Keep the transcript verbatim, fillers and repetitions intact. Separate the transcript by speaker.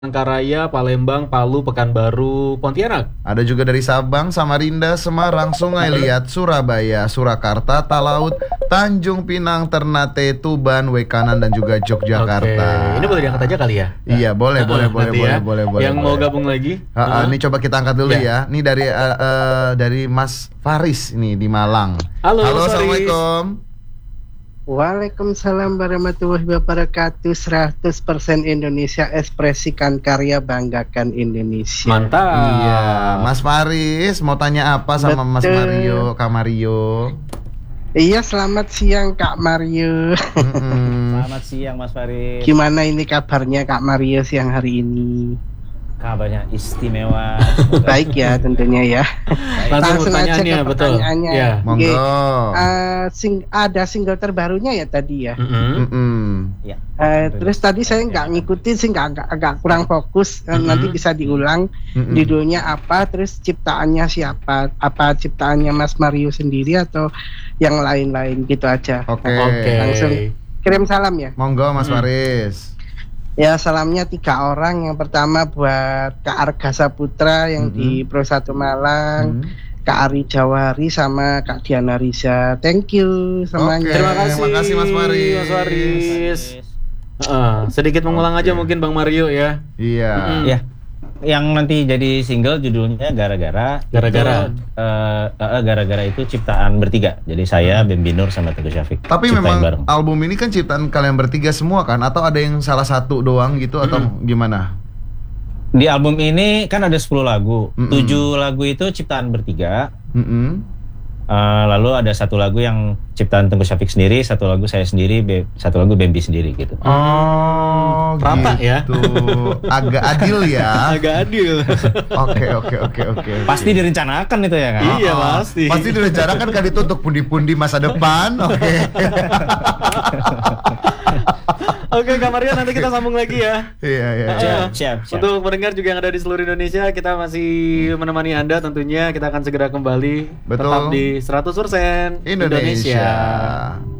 Speaker 1: Palangkaraya, Palembang, Palu, Pekanbaru, Pontianak.
Speaker 2: Ada juga dari Sabang, Samarinda, Semarang, Sungai Liat, Surabaya, Surakarta, Talaut, Tanjung Pinang, Ternate, Tuban, Wekanan, dan juga Yogyakarta.
Speaker 1: Oke, ini boleh diangkat aja kali ya?
Speaker 2: Iya, boleh, boleh, boleh,
Speaker 1: Nanti
Speaker 2: boleh,
Speaker 1: ya.
Speaker 2: boleh, boleh.
Speaker 1: Yang
Speaker 2: boleh.
Speaker 1: mau gabung lagi?
Speaker 2: Uh, uh,
Speaker 1: Uh-huh.
Speaker 2: Ini coba kita angkat dulu
Speaker 1: Ya.
Speaker 2: ya. Ini dari uh, uh, dari Mas Faris nih di Malang.
Speaker 1: Halo,
Speaker 2: Halo,
Speaker 1: Mas Faris.
Speaker 2: Assalamualaikum.
Speaker 3: Waalaikumsalam warahmatullahi wabarakatuh. seratus persen Indonesia, ekspresikan karya, banggakan Indonesia.
Speaker 1: Mantap.
Speaker 2: Iya, Mas Faris mau tanya apa sama Mas
Speaker 3: Betul.
Speaker 2: Mario, Kak Mario?
Speaker 3: Iya, selamat siang Kak Mario.
Speaker 2: Mm-mm.
Speaker 4: Selamat siang Mas Faris.
Speaker 3: Gimana ini kabarnya Kak Mario siang hari ini?
Speaker 4: Kabarnya istimewa.
Speaker 3: Baik ya tentunya ya.
Speaker 1: Langsung
Speaker 3: aja
Speaker 1: pertanyaannya,
Speaker 3: ke
Speaker 1: betul.
Speaker 3: pertanyaannya.
Speaker 1: Ya.
Speaker 2: Monggo.
Speaker 3: Oke. Uh, sing- ada single terbarunya ya tadi ya.
Speaker 1: Mm-mm.
Speaker 2: Mm-mm.
Speaker 4: Ya.
Speaker 3: Uh, terus tadi saya nggak ngikutin sih, nggak agak, agak kurang fokus. Uh,
Speaker 1: Mm-mm.
Speaker 3: Nanti bisa diulang.
Speaker 2: Mm-mm.
Speaker 3: Judulnya apa? Terus ciptaannya siapa? Apa ciptaannya Mas Mario sendiri atau yang lain-lain gitu aja?
Speaker 2: Oke.
Speaker 1: Oke.
Speaker 3: Langsung kirim salam ya.
Speaker 2: Monggo Mas
Speaker 1: Hmm.
Speaker 2: Faris.
Speaker 3: Ya, salamnya tiga orang. Yang pertama buat Kak Arga Saputra yang
Speaker 2: Mm-mm.
Speaker 3: di Pro satu Malang,
Speaker 2: Hmm.
Speaker 3: Kak Ari Jawari sama Kak Diana Riza. Thank you semuanya.
Speaker 2: Oke.
Speaker 1: Terima kasih.
Speaker 2: Terima kasih, Mas Faris.
Speaker 1: Mas Faris. Heeh, sedikit mengulang
Speaker 2: Oke.
Speaker 1: aja mungkin Bang Mario ya.
Speaker 2: Iya.
Speaker 1: Mm-mm.
Speaker 4: Ya. Yang nanti jadi single judulnya gara-gara.
Speaker 1: Gara-gara.
Speaker 4: Itu, eh, eh, gara-gara itu ciptaan bertiga. Jadi saya, Bem Binur sama Teguh Syafiq.
Speaker 2: Tapi
Speaker 4: Ciptain
Speaker 2: memang
Speaker 4: bareng.
Speaker 2: album ini kan ciptaan kalian bertiga semua kan? Atau ada yang salah satu doang gitu atau gimana?
Speaker 4: Di album ini kan ada sepuluh lagu.
Speaker 2: Mm-mm.
Speaker 4: tujuh lagu itu ciptaan bertiga.
Speaker 2: Mm-mm.
Speaker 4: Eh, lalu ada satu lagu yang ciptaan Teguh Syafiq sendiri, satu lagu saya sendiri, Be- satu lagu Bembi sendiri gitu.
Speaker 2: Oh,
Speaker 1: Rata ya?
Speaker 2: gitu. Agak adil ya.
Speaker 1: Agak adil.
Speaker 2: Oke, oke, oke, oke.
Speaker 4: Pasti direncanakan itu ya kan?
Speaker 1: Iya,
Speaker 2: Oh, oh.
Speaker 1: pasti.
Speaker 2: Pasti direncanakan kan itu untuk pundi-pundi masa depan. Oke.
Speaker 1: Oke, Kak Mario, nanti kita sambung lagi ya.
Speaker 2: Iya, iya.
Speaker 1: Ah,
Speaker 4: Siap, siap, siap.
Speaker 1: Untuk pendengar juga yang ada di seluruh Indonesia, kita masih menemani Anda tentunya. Kita akan segera kembali.
Speaker 2: Betul.
Speaker 1: Tetap di seratus persen
Speaker 2: Indonesia.